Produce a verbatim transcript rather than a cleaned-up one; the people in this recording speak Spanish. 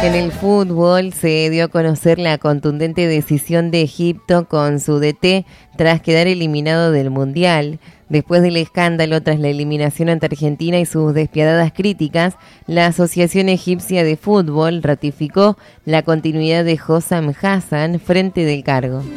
En el fútbol se dio a conocer la contundente decisión de Egipto con su D T tras quedar eliminado del Mundial. Después del escándalo tras la eliminación ante Argentina y sus despiadadas críticas, la Asociación Egipcia de Fútbol ratificó la continuidad de Hossam Hassan frente del cargo.